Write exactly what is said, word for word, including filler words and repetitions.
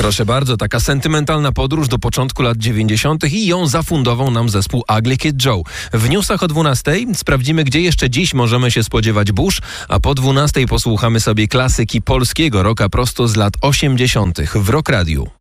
Proszę bardzo, taka sentymentalna podróż do początku lat dziewięćdziesiątych i ją zafundował nam zespół Ugly Kid Joe. W newsach o dwunastej sprawdzimy, gdzie jeszcze dziś możemy się spodziewać burz, a po dwunastej posłuchamy sobie klasyki polskiego rocka prosto z lat osiemdziesiątych w Rock Radiu.